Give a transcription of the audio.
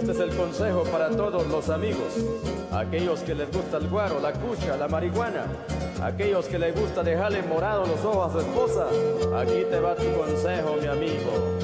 Este es el consejo para todos los amigos. Aquellos que les gusta el guaro, la cucha, la marihuana. Aquellos que les gusta dejarle morados los ojos a su esposa. Aquí te va tu consejo, mi amigo.